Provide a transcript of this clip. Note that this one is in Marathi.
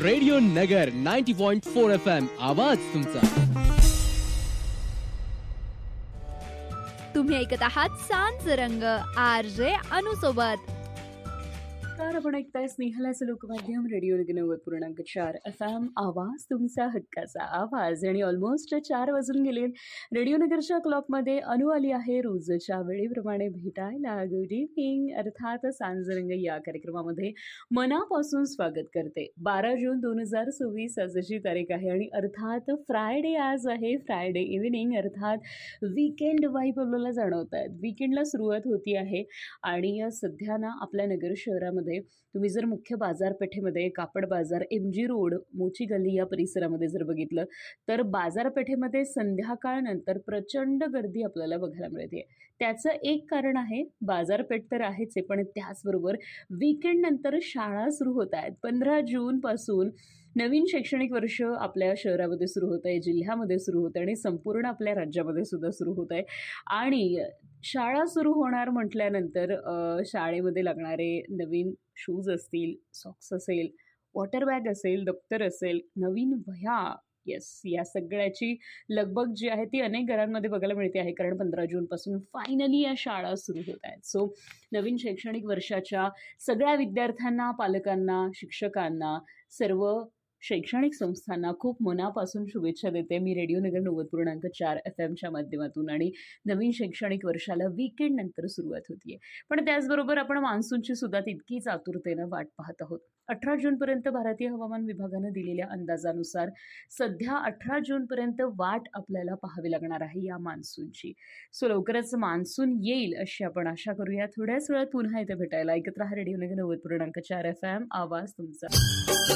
रेडिओ नगर 90.4 FM आवाज तुमचा. तुम्ही ऐकत आहात सांज रंग RJ अनु सोबत. तर आपण ऐकताय स्नेहलाचं लोकमाध्यम रेडिओ 90.4 FM आवाज तुमचा हक्काचा आवाज. आणि ऑलमोस्ट 4 वाजून गेले. रेडिओ नगरच्या क्लॉकमध्ये अनु आली आहे रोजच्या वेळेप्रमाणे भेटायला. Good evening. अर्थात सांजरंग या कार्यक्रमामध्ये मनापासून स्वागत करते. 12 जून 2024 आजची तारीख आहे आणि अर्थात फ्रायडे आज आहे. फ्रायडे इव्हनिंग अर्थात वीकेंड वाईब आपल्याला जाणवत आहेत. वीकेंडला सुरुवात होती आहे आणि सध्या ना आपल्या नगर शहरामध्ये तुम्ही जर मुख्य बाजारपेठेमध्ये कापड बाजार, MG रोड, मोची गल्ली या परिसरामध्ये जर बघितलं तर बाजारपेठेमध्ये संध्याकाळनंतर प्रचंड गर्दी आपल्याला बघायला मिळते. त्याचं एक कारण आहे बाजारपेठ तर आहेच आहे, पण त्याचबरोबर वीकेंड नंतर शाळा सुरू होत आहेत. 15 जूनपासून नवीन शैक्षणिक वर्ष आपल्या शहरामध्ये सुरू होत आहे, जिल्ह्यामध्ये सुरू होत आहे आणि संपूर्ण आपल्या राज्यामध्ये सुद्धा सुरू होत आहे. आणि शाळा सुरू होणार म्हटल्यानंतर शाळेमध्ये लागणारे नवीन शूज असतील, सॉक्स असेल, वॉटर बॅग असेल, दप्तर असेल, नवीन वह्या, येस, या सगळ्याची लगबग जी आहे ती अनेक घरांमध्ये बघायला मिळते आहे. कारण 15 जूनपासून फायनली या शाळा सुरू होत आहेत. सो नवीन शैक्षणिक वर्षाच्या सगळ्या विद्यार्थ्यांना, पालकांना, शिक्षकांना, सर्व शैक्षणिक संस्थांना खूप मनापासून शुभेच्छा देते मी रेडिओ नगर 90.4 FMच्या माध्यमातून. आणि नवीन शैक्षणिक वर्षाला वीकेंड नंतर सुरुवात होतीये. पण त्याचबरोबर आपण मान्सूनची सुद्धा तितकीच आतुरतेनं वाट पाहत आहोत. 18 जूनपर्यंत भारतीय हवामान विभागानं दिलेल्या अंदाजानुसार सध्या 18 जूनपर्यंत वाट आपल्याला पाहावी लागणार आहे या मान्सूनची. सो लवकरच मान्सून येईल अशी आपण आशा करूया. थोड्याच वेळात पुन्हा इथे भेटायला. ऐकत राहा रेडिओ नगर 90.4 FM आवाज तुमचा.